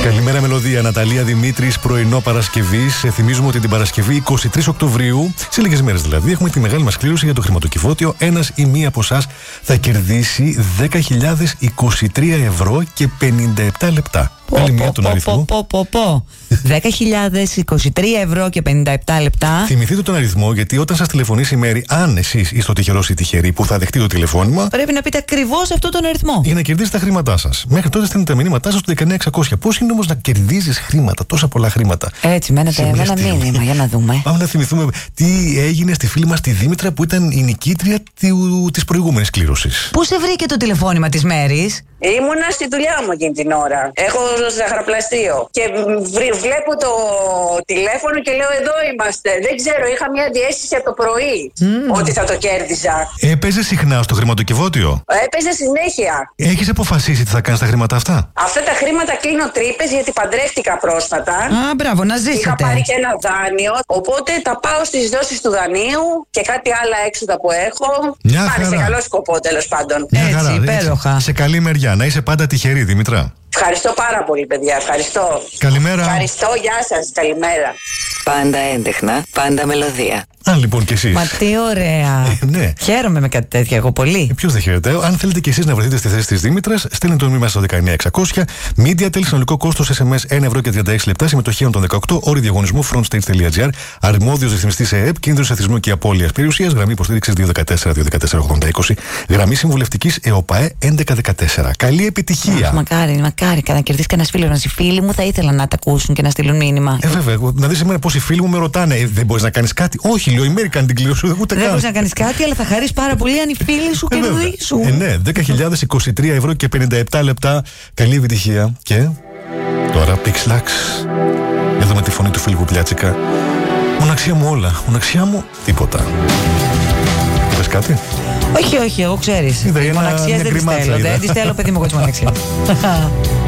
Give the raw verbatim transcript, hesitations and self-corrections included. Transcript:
Καλημέρα Μελωδία, Ναταλία Δημήτρης, πρωινό Παρασκευής. Θυμίζουμε ότι την Παρασκευή εικοστή τρίτη Οκτωβρίου, σε λίγες μέρες δηλαδή, έχουμε τη μεγάλη μας κλήρωση για το χρηματοκιβώτιο. Ένας ή μία από εσάς θα κερδίσει δέκα χιλιάδες είκοσι τρία ευρώ και πενήντα επτά λεπτά. Πάλι μία τον αριθμό. Πω, πω, πω. δέκα χιλιάδες είκοσι τρία ευρώ και πενήντα επτά λεπτά. Θυμηθείτε τον αριθμό, γιατί όταν σας τηλεφωνήσει η Μέρη, αν εσείς είστε ο τυχερός ή τυχερή που θα δεχτεί το τηλεφώνημα, πρέπει να πείτε ακριβώς αυτόν τον αριθμό για να κερδίσετε τα χρήματά σας. Μέχρι τότε στέλνετε τα μηνύματά σας στο δεκαεννιά εξακόσια. Πώς είναι όμως να κερδίζεις χρήματα, τόσα πολλά χρήματα? Έτσι, μένετε με ένα μήνυμα, για να δούμε. Πάμε να θυμηθούμε τι έγινε στη φίλη μας τη Δήμητρα, που ήταν η νικήτρια της προηγούμενης κλήρωσης. Πού σε βρήκε το τηλεφώνημα της Μέρης? Ήμουνα στη δουλειά μου εκείνη την ώρα. Έχω ζαχαροπλαστείο. Και βλέπω το τηλέφωνο και λέω: εδώ είμαστε. Δεν ξέρω, είχα μια διαίσθηση από το πρωί mm. ότι θα το κέρδιζα. Έπαιζε συχνά στο χρηματοκιβώτιο? Έπαιζε συνέχεια. Έχεις αποφασίσει τι θα κάνεις τα χρήματα αυτά? Αυτά τα χρήματα κλείνω τρύπες, γιατί παντρεύτηκα πρόσφατα. Α, μπράβο, να ζήσετε. Είχα πάρει και ένα δάνειο. Οπότε τα πάω στις δόσεις του δανείου και κάτι άλλα έξοδα που έχω. Μια Πάνε σε καλό σκοπό, τέλος πάντων. Μια έτσι, χαρά, υπέροχα. Έτσι, σε καλή μεριά. Να είσαι πάντα τυχερή, Δήμητρα. Ευχαριστώ πάρα πολύ, παιδιά. Ευχαριστώ. Καλημέρα. Ευχαριστώ. Γεια σας. Καλημέρα. Πάντα έντεχνα, πάντα μελωδία. Αν λοιπόν κι εσείς. Μα τι ωραία. Ε, ναι. Χαίρομαι με κάτι τέτοιο εγώ πολύ. Ε, ποιος δεν χαίρεται? Αν θέλετε κι εσείς να βρεθείτε στη θέση της Δήμητρας, στέλνετε το μήνυμα στο δεκαεννιά εξακόσια. MediaTel, συνολικό κόστος ες εμ ες ένα ευρώ και τριάντα έξι λεπτά. Συμμετοχή των δεκαοκτώ. Όροι διαγωνισμού frontstage.gr. Αρμόδιος ρυθμιστής ΕΕΠ. Κίνδυνος εθισμού και απώλειας περιουσίας. Γραμμή υποστήριξης δύο ένα τέσσερα δύο ένα τέσσερα ογδόντα είκοσι. Γραμμή συμβουλευτικής ΕΟΠΑΕ έντεκα δεκατέσσερα. Καλή επιτυχία. Αχ, μακάρι, μακάρι. Να κερδίσει κανένα φίλο μας. Οι φίλοι μου θα ήθελαν να τα ακούσουν και να στείλουν μήνυμα. Ε, βέβαια. Να δεις εμένα πόσοι φίλοι μου με ρωτάνε: ε, δεν μπορείς να κάνεις κάτι? Όχι, λέω, η Μέρη κάνει την κλήρωση. Ούτε δεν μπορείς να κάνεις κάτι, αλλά θα χαρείς πάρα πολύ αν οι φίλοι σου κερδίσουν. Ε, ναι, δέκα χιλιάδες είκοσι τρία ευρώ και πενήντα επτά λεπτά. Καλή επιτυχία. Και τώρα Pixlax. Εδώ με τη φωνή του Φίλιππου Πλιάτσικα. Μοναξιά μου όλα. Μοναξιά μου τίποτα. Πες κάτι? Όχι, όχι, εγώ ξέρεις. Είδα, Μοναξίας δεν τη στέλνω. Δεν τη στέλνω, παιδί μου, εγώ τη μοναξία.